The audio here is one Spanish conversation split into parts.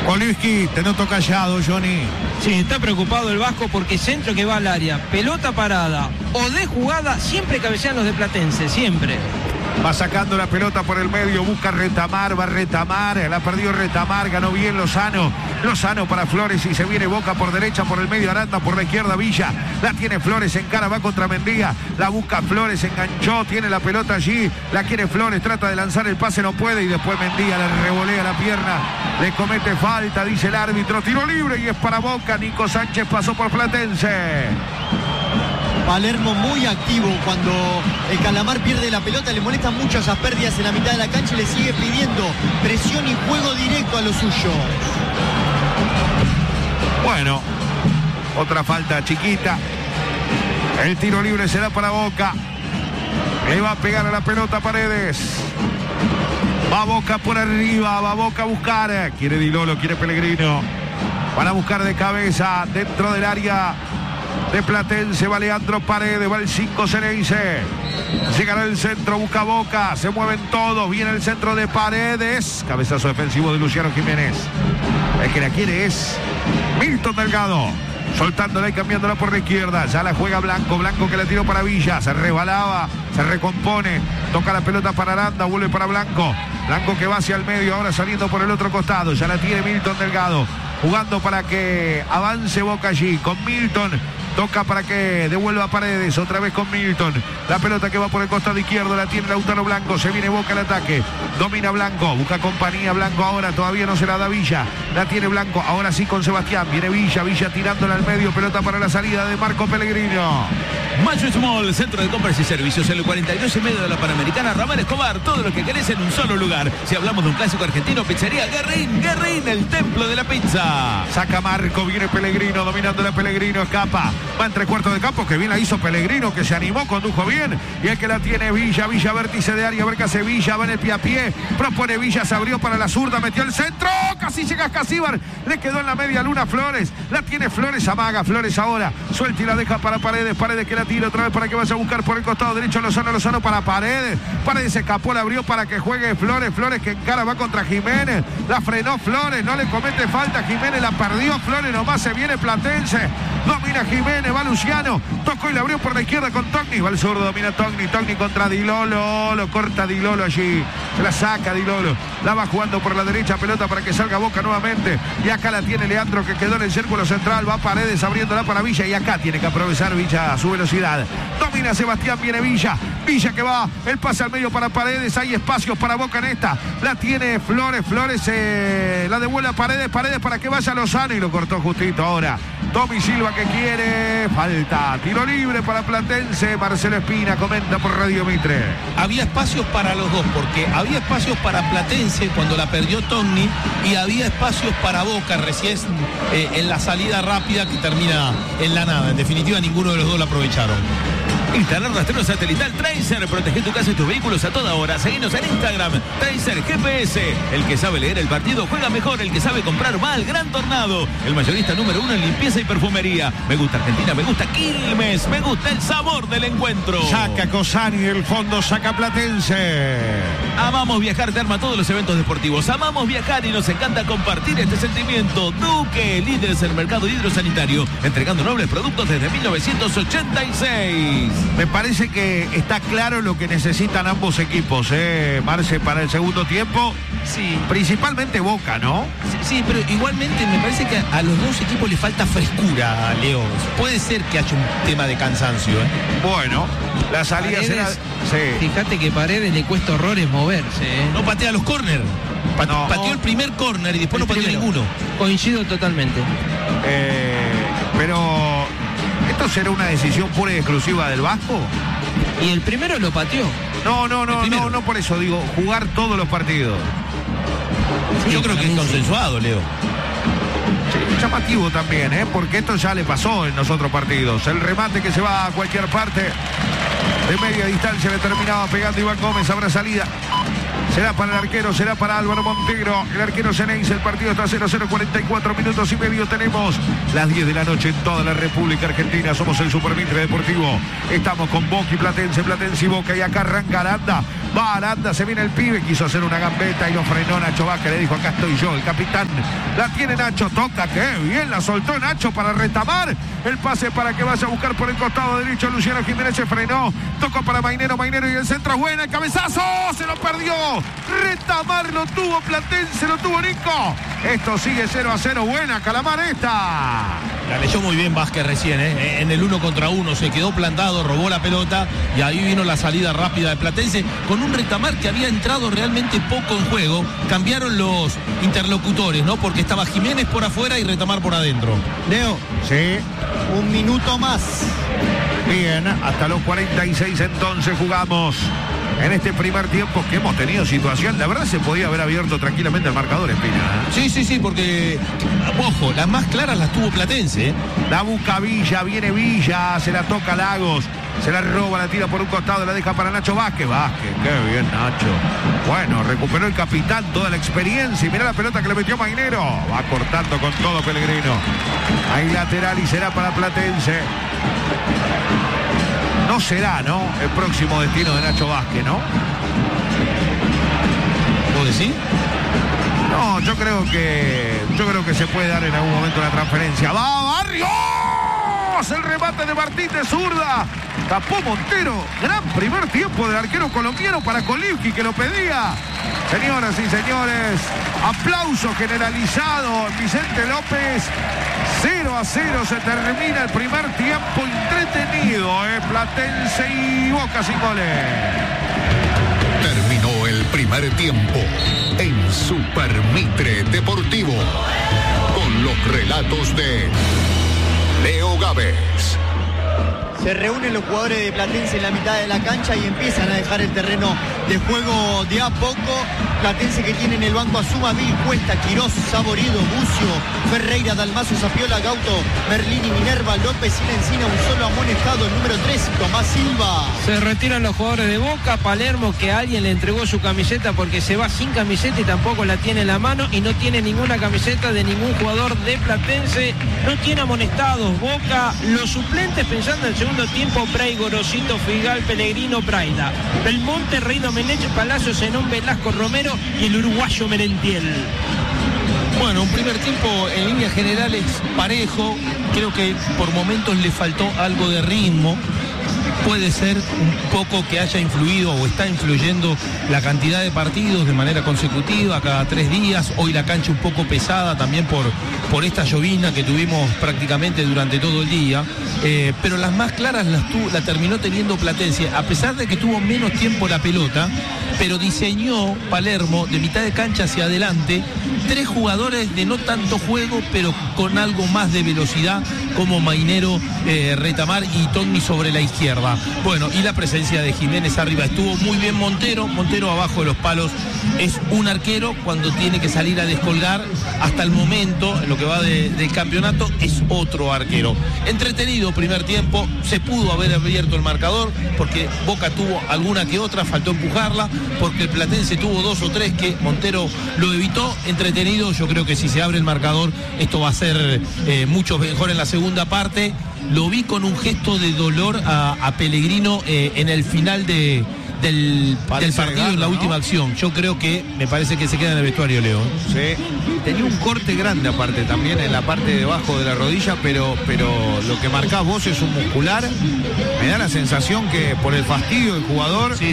Olivski, te noto callado, Johnny. Sí, está preocupado el Vasco porque centro que va al área, pelota parada o de jugada, siempre cabecean los de Platense, siempre. Va sacando la pelota por el medio, busca Retamar, va Retamar, la perdió Retamar, ganó bien Lozano. Lozano para Flores y se viene Boca por derecha, por el medio Aranda, por la izquierda Villa. La tiene Flores en cara, va contra Mendía. La busca Flores, enganchó, tiene la pelota allí. La quiere Flores, trata de lanzar el pase, no puede. Y después Mendía le revolea la pierna. Le comete falta, dice el árbitro. Tiro libre y es para Boca. Nico Sánchez pasó por Platense. Palermo muy activo cuando el Calamar pierde la pelota, le molestan mucho esas pérdidas en la mitad de la cancha y le sigue pidiendo presión y juego directo a lo suyo. Bueno, otra falta chiquita. El tiro libre será para Boca. Le va a pegar a la pelota Paredes. Va Boca por arriba, va Boca a buscar. Quiere Di Lolo, quiere Pellegrino. Van a buscar de cabeza dentro del área de Platense. Va Leandro Paredes, va el 5 Ceneice. Llegará el centro, busca Boca. Se mueven todos, viene el centro de Paredes. Cabezazo defensivo de Luciano Jiménez. El que la quiere es Milton Delgado. Soltándola y cambiándola por la izquierda. Ya la juega Blanco. Blanco que la tiró para Villa. Se rebalaba, se recompone. Toca la pelota para Aranda, vuelve para Blanco. Blanco que va hacia el medio, ahora saliendo por el otro costado. Ya la tiene Milton Delgado. Jugando para que avance Boca allí. Con Milton. Toca para que devuelva a Paredes. Otra vez con Milton. La pelota que va por el costado izquierdo. La tiene Lautaro Blanco. Se viene Boca al ataque. Domina Blanco. Busca compañía Blanco ahora. Todavía no se la da Villa. La tiene Blanco. Ahora sí con Sebastián. Viene Villa. Villa tirándola al medio. Pelota para la salida de Marco Pellegrino. Macho Small, centro de compras y servicios, en el 42 y medio de la Panamericana, Ramón Escobar, todo lo que querés en un solo lugar. Si hablamos de un clásico argentino, pizzería Guerrín, Guerrín, el templo de la pizza. Saca Marco, viene Pellegrino, dominando la Pellegrino, escapa. Va entre cuartos de campo, que bien la hizo Pellegrino, que se animó, condujo bien. Y el que la tiene Villa, Villa vértice de área, a ver qué hace Villa, va en el pie a pie. Propone Villa, se abrió para la zurda, metió el centro, casi llega a Casíbar. Le quedó en la media luna Flores, la tiene Flores, amaga Flores ahora. Suelta y la deja para Paredes, Paredes que la tira otra vez para que vaya a buscar por el costado derecho Lozano, Lozano para Paredes. Paredes se escapó, la abrió para que juegue Flores, Flores que encara, va contra Jiménez. La frenó Flores, no le comete falta Jiménez, la perdió Flores, nomás se viene Platense. Domina Jiménez, va Luciano, tocó y la abrió por la izquierda con Togni, va el zurdo, domina Togni, Togni contra Di Lolo, lo corta Di Lolo allí, se la saca Di Lolo, la va jugando por la derecha, pelota para que salga Boca nuevamente, y acá la tiene Leandro que quedó en el círculo central, va Paredes abriéndola para Villa, y acá tiene que aprovechar Villa a su velocidad, domina Sebastián, viene Villa, Villa que va, el pase al medio para Paredes, hay espacios para Boca en esta, la tiene Flores, Flores la devuelve a Paredes, Paredes para que vaya Lozano y lo cortó justito ahora. Tommy Silva que quiere, falta, tiro libre para Platense, Marcelo Espina comenta por Radio Mitre. Había espacios para los dos, porque había espacios para Platense cuando la perdió Togni y había espacios para Boca recién en la salida rápida que termina en la nada. En definitiva, ninguno de los dos la aprovecharon. Instalar rastreo satelital Tracer. Protege tu casa y tus vehículos a toda hora. Seguinos en Instagram. Tracer GPS. El que sabe leer el partido juega mejor. El que sabe comprar va al Gran Tornado. El mayorista número 1 en limpieza y perfumería. Me gusta Argentina, me gusta Quilmes, me gusta el sabor del encuentro. Saca Cosani, el fondo saca Platense. Amamos viajar, te arma todos los eventos deportivos. Amamos viajar y nos encanta compartir este sentimiento. Duque, líderes en el mercado hidrosanitario, entregando nobles productos desde 1986. Me parece que está claro lo que necesitan ambos equipos, Marce, para el segundo tiempo. Sí. Principalmente Boca, ¿no? Sí, pero igualmente me parece que a los dos equipos les falta frescura, Leo. Puede ser que haya un tema de cansancio, Bueno, la salida Paredes, será... Sí. Fíjate que Paredes le cuesta horrores moverse, No patea los córner. No. Pateó el primer córner y después no pateó ninguno. Coincido totalmente. Pero... ¿esto será una decisión pura y exclusiva del Vasco? Y el primero lo pateó. No por eso digo, jugar todos los partidos. Sí, yo creo que es consensuado, Leo. Sí, llamativo también, porque esto ya le pasó en los otros partidos. El remate que se va a cualquier parte de media distancia le terminaba pegando Iván Gómez, habrá salida. Será para el arquero, será para Álvaro Montero. El arquero Ceneice, el partido está 0-0, 44 minutos y medio. Tenemos las 10 de la noche en toda la República Argentina. Somos el Super Mitre Deportivo. Estamos con Boca y Platense y Boca. Y acá arranca Aranda. Va Aranda, se viene el pibe. Quiso hacer una gambeta y lo frenó Nacho Vázquez. Le dijo, acá estoy yo, el capitán. La tiene Nacho, toca, qué bien. La soltó Nacho para retamar. El pase para que vaya a buscar por el costado derecho. Luciano Jiménez se frenó. Tocó para Mainero y el centro es buena. El cabezazo, se lo perdió. Retamar lo tuvo Platense, lo tuvo Nico. Esto sigue 0-0. Buena Calamar esta. La leyó muy bien Vázquez recién, en el 1 contra 1. Se quedó plantado, robó la pelota y ahí vino la salida rápida de Platense con un Retamar que había entrado realmente poco en juego. Cambiaron los interlocutores, ¿no? Porque estaba Jiménez por afuera y Retamar por adentro. Leo. Sí. Un minuto más. Bien, hasta los 46 entonces jugamos. En este primer tiempo que hemos tenido situación, la verdad se podía haber abierto tranquilamente el marcador, Espina. Sí, porque, ojo, las más claras las tuvo Platense. La busca Villa, viene Villa, se la toca Lagos, se la roba, la tira por un costado, la deja para Nacho Vázquez. Qué bien Nacho. Bueno, recuperó el capitán toda la experiencia y mirá la pelota que le metió Mainero. Va cortando con todo Pellegrino. Hay lateral y será para Platense. No será, ¿no? El próximo destino de Nacho Vázquez, ¿no? ¿Vos decís? No, yo creo que se puede dar en algún momento la transferencia. ¡Va Barrios! El remate de Martín de zurda. Tapó Montero. Gran primer tiempo del arquero colombiano para Kolivki, que lo pedía. Señoras y señores, aplauso generalizado. Vicente López. 0-0 se termina el primer tiempo entretenido. Platense y Boca sin goles. Terminó el primer tiempo en Super Mitre Deportivo con los relatos de Leo Gávez. Se reúnen los jugadores de Platense en la mitad de la cancha y empiezan a dejar el terreno de juego de a poco. Platense que tiene en el banco a Sumavil, Cuesta, Quirós, Saborido, Bucio, Ferreira, Dalmazo, Zapiola, Gauto, Merlini, Minerva, López y Lencina, un solo amonestado, el número 3, Tomás Silva. Se retiran los jugadores de Boca. Palermo, que alguien le entregó su camiseta porque se va sin camiseta y tampoco la tiene en la mano, y no tiene ninguna camiseta de ningún jugador de Platense. No tiene amonestados Boca. Los suplentes pensando en el segundo tiempo: Bray, Gorosito, Figal, Pellegrino, Braida, Belmonte, Rey Domenech, Palacio, Zenón, Velasco, Romero y el uruguayo Merentiel. Bueno, un primer tiempo en líneas generales parejo. Creo que por momentos le faltó algo de ritmo. Puede ser un poco que haya influido o está influyendo la cantidad de partidos de manera consecutiva, cada 3 días. Hoy la cancha un poco pesada también por esta llovizna que tuvimos prácticamente durante todo el día. Pero las más claras la terminó teniendo Platense, a pesar de que tuvo menos tiempo la pelota, pero diseñó Palermo de mitad de cancha hacia adelante 3 jugadores de no tanto juego, pero con algo más de velocidad, como Mainero, Retamar y Togni sobre la izquierda. Bueno, y la presencia de Jiménez arriba. Estuvo muy bien Montero abajo de los palos. Es un arquero cuando tiene que salir a descolgar. Hasta el momento, en lo que va del campeonato, es otro arquero. Entretenido primer tiempo. Se pudo haber abierto el marcador porque Boca tuvo alguna que otra, faltó empujarla, porque el Platense tuvo 2 o 3 que Montero lo evitó. Entretenido. Yo creo que si se abre el marcador, esto va a ser mucho mejor en la segunda parte. Lo vi con un gesto de dolor a Pellegrino en el final del partido, en la última acción. Yo creo que me parece que se queda en el vestuario, Leo. Sí, tenía un corte grande aparte también en la parte de abajo de la rodilla, pero lo que marcás vos es un muscular. Me da la sensación que por el fastidio del jugador. Sí.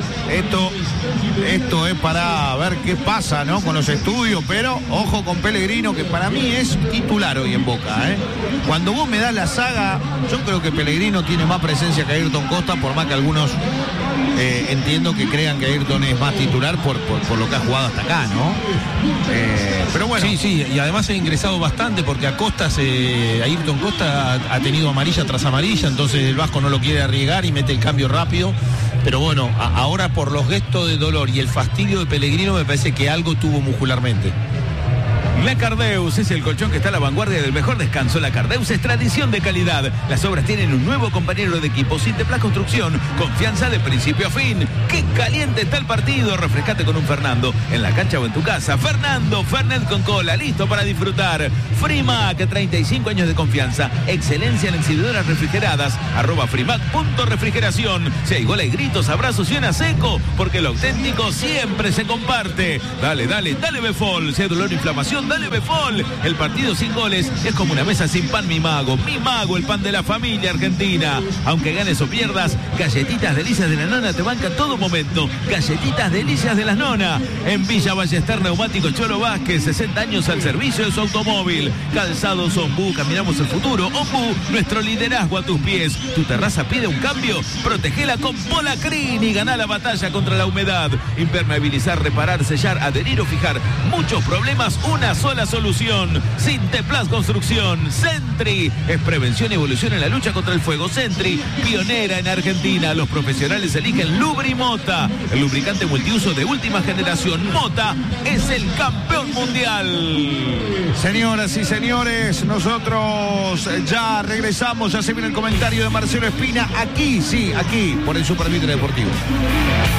Esto es para ver qué pasa, ¿no? Con los estudios, pero ojo con Pellegrino, que para mí es titular hoy en Boca, ¿eh? Cuando vos me das la saga, yo creo que Pellegrino tiene más presencia que Ayrton Costa, por más que algunos entiendo que crean que Ayrton es más titular por lo que ha jugado hasta acá, ¿no? Pero bueno. Sí, y además ha ingresado bastante porque Ayrton Costa ha tenido amarilla tras amarilla, entonces el Vasco no lo quiere arriesgar y mete el cambio rápido. Pero bueno, ahora por los gestos de dolor y el fastidio de Pellegrino me parece que algo tuvo muscularmente. La Cardeus es el colchón que está a la vanguardia del mejor descanso. La Cardeus es tradición de calidad. Las obras tienen un nuevo compañero de equipo. Sinteplas Construcción, confianza de principio a fin. ¡Qué caliente está el partido! Refrescate con un Fernando en la cancha o en tu casa. Fernando, Fernet con cola, listo para disfrutar. Frimac, 35 años de confianza. Excelencia en exhibidoras refrigeradas. @frimac.refrigeración. Si hay goles, gritos, abrazos y una seco, porque lo auténtico siempre se comparte. Dale, dale, dale Befol. Si hay dolor o inflamación, dale Befol. El partido sin goles es como una mesa sin pan, mi mago, el pan de la familia argentina. Aunque ganes o pierdas, Galletitas Delicias de la Nona te banca todo momento. Galletitas Delicias de la Nona. En Villa Ballester, Neumático Cholo Vázquez, 60 años al servicio de su automóvil. Calzados Ombú, caminamos el futuro. Ombú, nuestro liderazgo a tus pies. Tu terraza pide un cambio, protegela con Polacrin y ganá la batalla contra la humedad. Impermeabilizar, reparar, sellar, adherir o fijar. Muchos problemas, una sola solución. Sinteplas Construcción. Sentry es prevención y evolución en la lucha contra el fuego. Sentry, pionera en Argentina. Los profesionales eligen Lubrimota, el lubricante multiuso de última generación. Mota es el campeón mundial. Señoras y señores, nosotros ya regresamos. Ya se viene el comentario de Marcelo Espina. Aquí, sí, aquí, por el Supermitre Deportivo.